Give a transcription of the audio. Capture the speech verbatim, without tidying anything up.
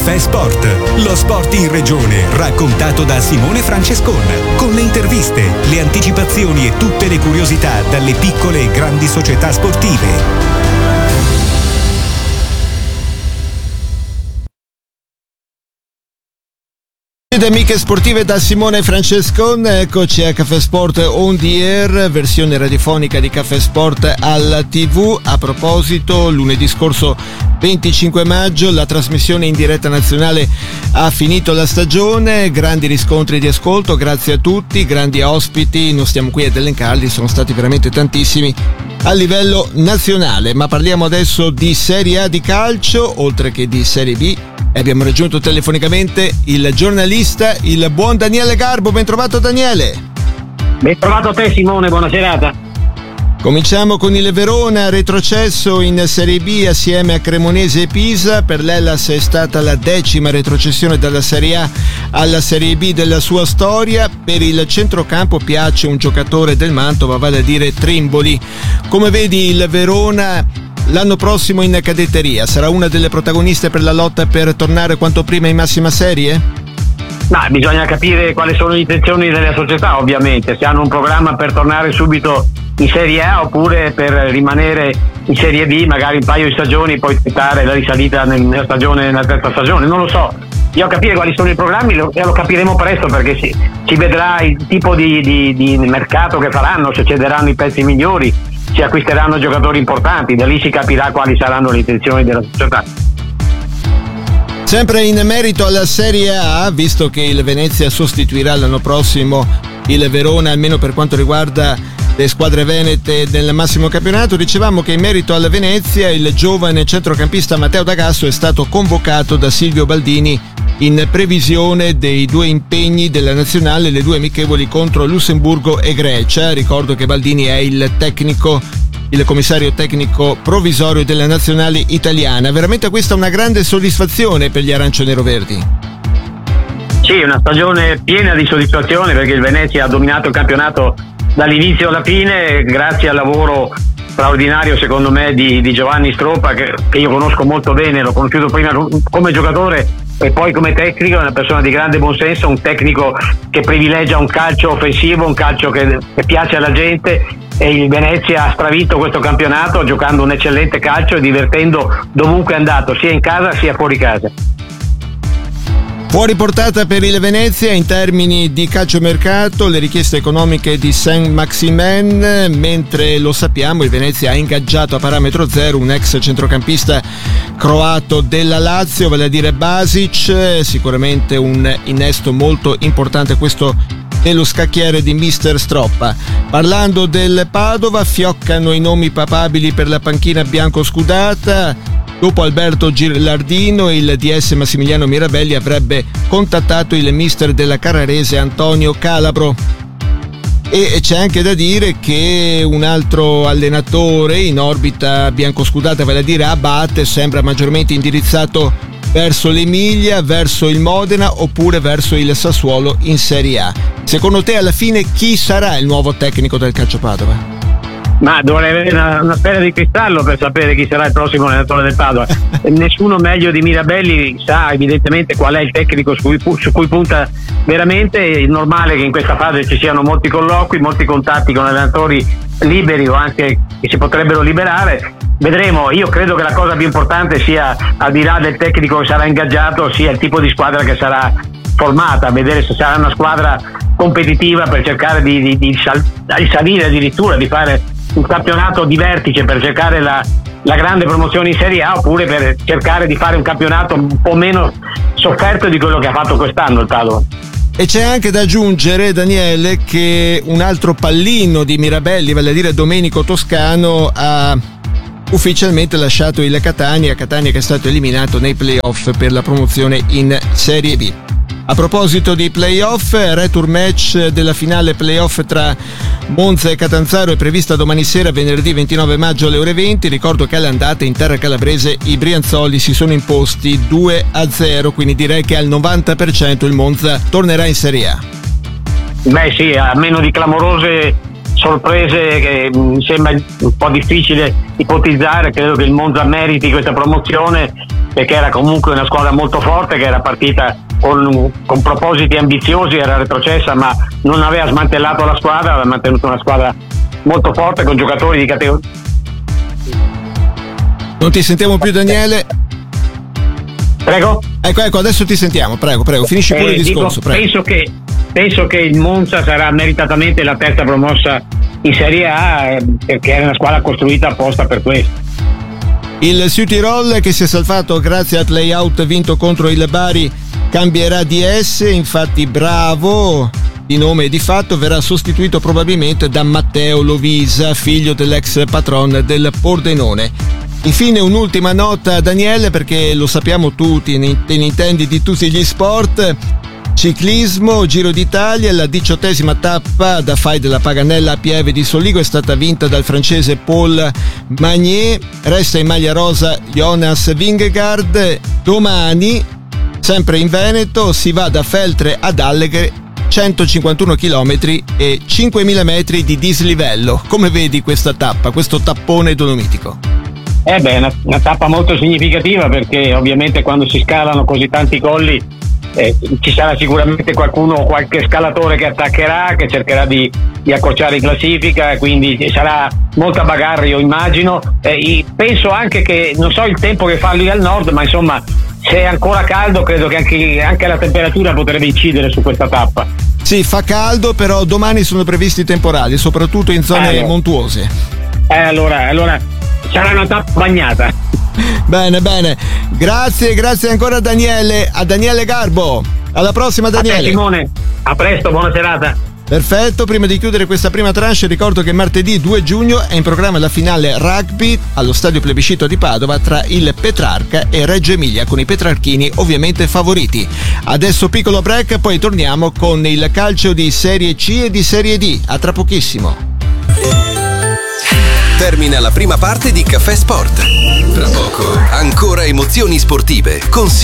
Caffè Sport, lo sport in regione raccontato da Simone Francescon, con le interviste, le anticipazioni e tutte le curiosità dalle piccole e grandi società sportive. Amiche sportive da Simone Francescon, eccoci a Caffè Sport On The Air, versione radiofonica di Caffè Sport alla tivù. A proposito, lunedì scorso venticinque maggio la trasmissione in diretta nazionale ha finito la stagione, grandi riscontri di ascolto, grazie a tutti, grandi ospiti, non stiamo qui ad elencarli, sono stati veramente tantissimi a livello nazionale, ma parliamo adesso di Serie A di calcio, oltre che di Serie B. Abbiamo raggiunto telefonicamente il giornalista, il buon Daniele Garbo. Ben trovato Daniele. Ben trovato a te Simone, buona serata. Cominciamo con il Verona, retrocesso in Serie B assieme a Cremonese e Pisa. Per l'Hellas è stata la decima retrocessione dalla Serie A alla Serie B della sua storia. Per il centrocampo piace un giocatore del Mantova, vale a dire Trimboli. Come vedi il Verona l'anno prossimo in cadetteria sarà una delle protagoniste per la lotta per tornare quanto prima in massima serie? No, bisogna capire quali sono le intenzioni delle società, ovviamente, se hanno un programma per tornare subito in Serie A oppure per rimanere in Serie B, magari un paio di stagioni e poi tentare la risalita nella stagione, nella terza stagione, non lo so. Io capire quali sono i programmi lo, lo capiremo presto, perché si, si vedrà il tipo di, di, di mercato che faranno, se cederanno i pezzi migliori, si acquisteranno giocatori importanti, da lì si capirà quali saranno le intenzioni della società. Sempre in merito alla Serie A, visto che il Venezia sostituirà l'anno prossimo il Verona, almeno per quanto riguarda le squadre venete del massimo campionato, dicevamo che in merito alla Venezia il giovane centrocampista Matteo D'Agasso è stato convocato da Silvio Baldini in previsione dei due impegni della nazionale, le due amichevoli contro Lussemburgo e Grecia. Ricordo che Baldini è il tecnico, il commissario tecnico provvisorio della nazionale italiana. Veramente questa è una grande soddisfazione per gli arancione-roverdi. Sì, una stagione piena di soddisfazione, perché il Venezia ha dominato il campionato dall'inizio alla fine grazie al lavoro straordinario secondo me di, di Giovanni Stroppa, che, che io conosco molto bene, l'ho conosciuto prima come giocatore e poi come tecnico. È una persona di grande buonsenso, un tecnico che privilegia un calcio offensivo, un calcio che, che piace alla gente, e il Venezia ha stravinto questo campionato giocando un eccellente calcio e divertendo dovunque è andato, sia in casa sia fuori casa. Fuori portata per il Venezia in termini di calciomercato le richieste economiche di Saint-Maximin, mentre lo sappiamo il Venezia ha ingaggiato a parametro zero un ex centrocampista croato della Lazio, vale a dire Basic, sicuramente un innesto molto importante questo dello scacchiere di mister Stroppa. Parlando del Padova, fioccano i nomi papabili per la panchina bianco-scudata. Dopo Alberto Gilardino, il D S Massimiliano Mirabelli avrebbe contattato il mister della Carrarese Antonio Calabro. E c'è anche da dire che un altro allenatore in orbita biancoscudata, vale a dire Abate, sembra maggiormente indirizzato verso l'Emilia, verso il Modena oppure verso il Sassuolo in Serie A. Secondo te alla fine chi sarà il nuovo tecnico del calcio Padova? Ma dovrei avere una, una sfera di cristallo per sapere chi sarà il prossimo allenatore del Padova. Nessuno meglio di Mirabelli sa evidentemente qual è il tecnico su cui, su cui punta veramente. È normale che in questa fase ci siano molti colloqui, molti contatti con allenatori liberi o anche che si potrebbero liberare. Vedremo. Io credo che la cosa più importante sia, al di là del tecnico che sarà ingaggiato, sia il tipo di squadra che sarà formata, vedere se sarà una squadra competitiva per cercare di, di, di, sal, di salire addirittura, di fare un campionato di vertice per cercare la, la grande promozione in Serie A, oppure per cercare di fare un campionato un po' meno sofferto di quello che ha fatto quest'anno il Padova. E c'è anche da aggiungere, Daniele, che un altro pallino di Mirabelli, vale a dire Domenico Toscano, ha ufficialmente lasciato il Catania, Catania che è stato eliminato nei playoff per la promozione in Serie B. A proposito di playoff, return match della finale playoff tra Monza e Catanzaro è prevista domani sera, venerdì ventinove maggio alle ore venti. Ricordo che all'andata in terra calabrese i brianzoli si sono imposti due a zero, quindi direi che al novanta per cento il Monza tornerà in Serie A. Beh sì, a meno di clamorose sorprese che mi sembra un po' difficile ipotizzare, credo che il Monza meriti questa promozione. perché era comunque una squadra molto forte che era partita con, con propositi ambiziosi, era retrocessa ma non aveva smantellato la squadra, aveva mantenuto una squadra molto forte con giocatori di categoria. Non ti sentiamo più, Daniele. Prego? Ecco, ecco, adesso ti sentiamo, prego, prego, finisci pure eh, il discorso. Dico, prego. Penso che penso che il Monza sarà meritatamente la terza promossa in Serie A, eh, perché è una squadra costruita apposta per questo. Il Südtirol, che si è salvato grazie al layout vinto contro il Bari, cambierà D S, infatti Bravo, di nome e di fatto, verrà sostituito probabilmente da Matteo Lovisa, figlio dell'ex patron del Pordenone. Infine un'ultima nota, Daniele, perché lo sappiamo tutti, te ne intendi di tutti gli sport. Ciclismo, Giro d'Italia, la diciottesima tappa da Fai della Paganella a Pieve di Soligo è stata vinta dal francese Paul Magnier. Resta in maglia rosa Jonas Vingegaard. Domani, sempre in Veneto, si va da Feltre ad Alleghe, centocinquantuno chilometri e cinquemila metri di dislivello. Come vedi questa tappa, questo tappone dolomitico? Eh beh, è una, una tappa molto significativa, perché ovviamente quando si scalano così tanti colli eh, ci sarà sicuramente qualcuno, qualche scalatore che attaccherà, che cercherà di, di accorciare in classifica, e quindi sarà molta bagarre, io immagino. Eh, penso anche che, non so il tempo che fa lì al nord, ma insomma se è ancora caldo credo che anche, anche la temperatura potrebbe incidere su questa tappa. Sì, fa caldo, però domani sono previsti temporali, soprattutto in zone eh, montuose. Eh allora, allora sarà una tappa bagnata. Bene, bene. Grazie, grazie ancora a Daniele, a Daniele Garbo. Alla prossima, Daniele. A te, Simone. A presto, buona serata. Perfetto, prima di chiudere questa prima tranche ricordo che martedì due giugno è in programma la finale rugby allo stadio Plebiscito di Padova tra il Petrarca e Reggio Emilia, con i petrarchini ovviamente favoriti. Adesso piccolo break, poi torniamo con il calcio di Serie C e di Serie D. A tra pochissimo. Termina la prima parte di Caffè Sport. Tra poco, ancora emozioni sportive con